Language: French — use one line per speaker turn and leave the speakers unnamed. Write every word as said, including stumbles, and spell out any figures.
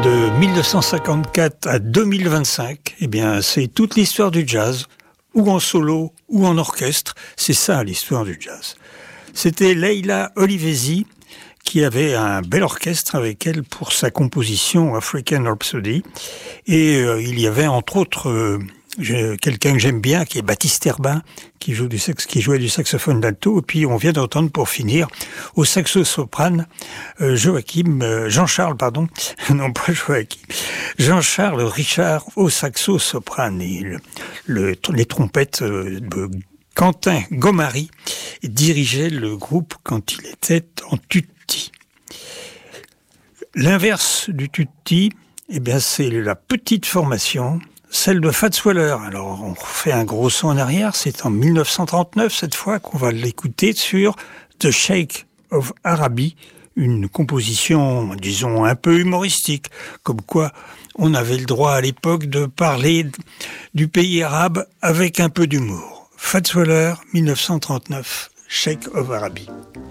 De mille neuf cent cinquante-quatre à deux mille vingt-cinq, eh bien, c'est toute l'histoire du jazz, ou en solo, ou en orchestre. C'est ça, l'histoire du jazz. C'était Leila Olivesi, qui avait un bel orchestre avec elle pour sa composition African Rhapsody. Et euh, il y avait, entre autres, euh, quelqu'un que j'aime bien, qui est Baptiste Herbin, qui joue du sax, qui jouait du saxophone d'alto. Et puis, on vient d'entendre, pour finir, au saxo-soprane, euh, Joachim, euh, Jean-Charles, pardon, non pas Joachim, Jean-Charles Richard au saxo-soprane. Et le, le, les trompettes euh, de Quentin Gomari dirigeait le groupe quand il était en tutti. L'inverse du tutti, eh bien, c'est la petite formation, celle de Fats Waller. Alors, on fait un gros saut en arrière. C'est en mille neuf cent trente-neuf, cette fois, qu'on va l'écouter sur The Sheikh of Araby, une composition, disons, un peu humoristique, comme quoi on avait le droit à l'époque de parler du pays arabe avec un peu d'humour. Fats Waller, mille neuf cent trente-neuf, Sheikh of Araby.